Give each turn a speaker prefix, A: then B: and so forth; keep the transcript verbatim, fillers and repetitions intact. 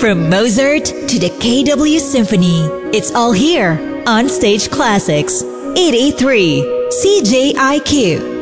A: From Mozart to the K W Symphony, it's all here on Stage Classics. eight eight three C J I Q.